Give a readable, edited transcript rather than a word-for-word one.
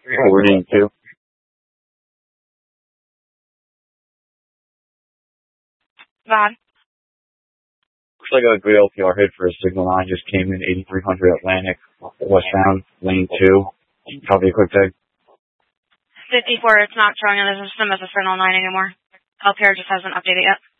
Forwarding to. Vaughn. Looks like a good LPR hit for a signal line. Just came in 8300 Atlantic, westbound, lane 2. Copy a quick tag. 54, it's not showing in the system as a signal line anymore. LPR just hasn't updated yet.